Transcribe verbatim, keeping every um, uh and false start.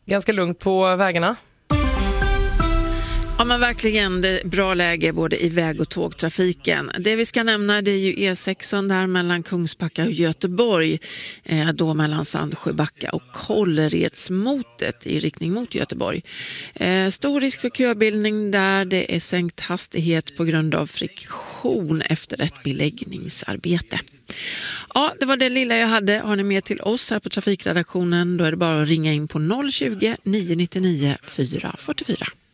Ganska lugnt på vägarna. Ja, men verkligen, det är bra läge både i väg- och tågtrafiken. Det vi ska nämna, det är ju E sex där mellan Kungsbacka och Göteborg, eh, då mellan Sandsjöbacka och Kålleredsmotet i riktning mot Göteborg. Eh, stor risk för köbildning där, det är sänkt hastighet på grund av friktion efter ett beläggningsarbete. Ja, det var det lilla jag hade. Har ni med till oss här på trafikredaktionen, då är det bara att ringa in på noll tjugo, nio nio nio, fyra fyra fyra.